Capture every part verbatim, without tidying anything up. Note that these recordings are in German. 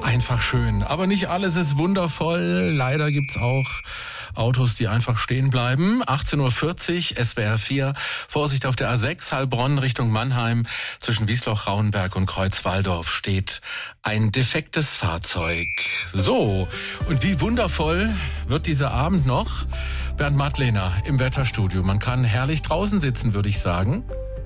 Einfach schön. Aber nicht alles ist wundervoll. Leider gibt's auch Autos, die einfach stehen bleiben. achtzehn Uhr vierzig, S W R vier. Vorsicht auf der A sechs, Heilbronn Richtung Mannheim. Zwischen Wiesloch, Rauenberg und Kreuzwaldorf steht ein defektes Fahrzeug. So, und wie wundervoll wird dieser Abend noch? Bernd Mattlehner im Wetterstudio. Man kann herrlich draußen sitzen, würde ich sagen.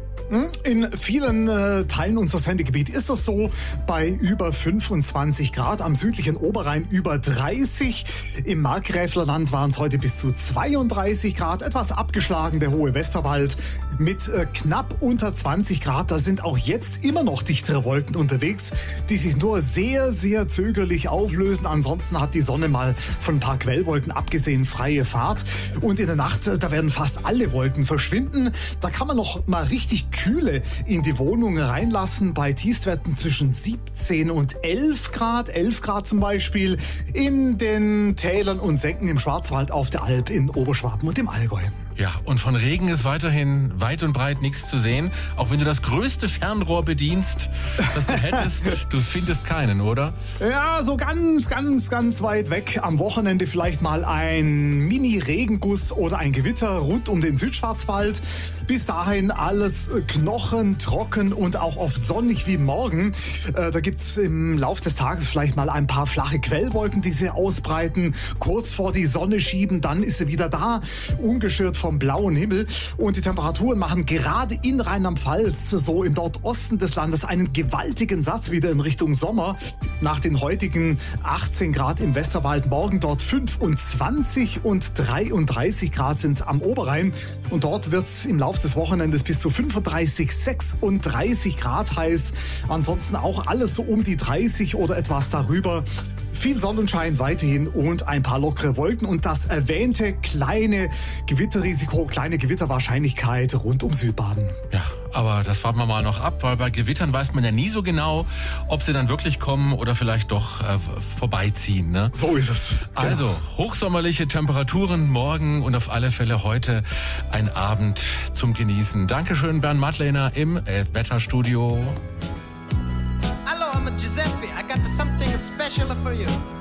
In vielen äh, Teilen unseres Sendegebiets ist das so, bei über fünfundzwanzig Grad, am südlichen Oberrhein über dreißig. Im Markgräflerland waren es heute bis zu zweiunddreißig Grad, etwas abgeschlagen der hohe Westerwald mit äh, knapp unter zwanzig Grad. Da sind auch jetzt immer noch dichtere Wolken unterwegs, die sich nur sehr, sehr zögerlich auflösen. Ansonsten hat die Sonne mal von ein paar Quellwolken abgesehen freie Fahrt. Und in der Nacht, äh, da werden fast alle Wolken verschwinden. Da kann man noch mal richtig Kühle in die Wohnung reinlassen bei Tiefstwerten zwischen siebzehn und elf Grad, elf Grad zum Beispiel in den Tälern und Senken im Schwarzwald, auf der Alp, in Oberschwaben und im Allgäu. Ja, und von Regen ist weiterhin weit und breit nichts zu sehen. Auch wenn du das größte Fernrohr bedienst, das du hättest, du findest keinen, oder? Ja, so ganz, ganz, ganz weit weg. Am Wochenende vielleicht mal ein Mini-Regenguss oder ein Gewitter rund um den Südschwarzwald. Bis dahin alles knochentrocken und auch oft sonnig wie morgen. Äh, da gibt's im Lauf des Tages vielleicht mal ein paar flache Quellwolken, die sich ausbreiten, kurz vor die Sonne schieben, dann ist sie wieder da, ungeschürt vom blauen Himmel. Und die Temperaturen machen gerade in Rheinland-Pfalz, so im Nordosten des Landes, einen gewaltigen Satz wieder in Richtung Sommer. Nach den heutigen achtzehn Grad im Westerwald, morgen dort fünfundzwanzig und dreiunddreißig Grad sind's am Oberrhein. Und dort wird's im Laufe des Wochenendes bis zu fünfunddreißig, sechsunddreißig Grad heiß. Ansonsten auch alles so um die dreißig oder etwas darüber. Viel Sonnenschein weiterhin und ein paar lockere Wolken und das erwähnte kleine Gewitterrisiko, kleine Gewitterwahrscheinlichkeit rund um Südbaden. Ja, aber das warten wir mal noch ab, weil bei Gewittern weiß man ja nie so genau, ob sie dann wirklich kommen oder vielleicht doch äh, vorbeiziehen. Ne? So ist es. Genau. Also, hochsommerliche Temperaturen morgen und auf alle Fälle heute ein Abend zum Genießen. Dankeschön, Bernd Mattlehner im äh, Wetterstudio. Hello, I'm Giuseppe. I got something special for you.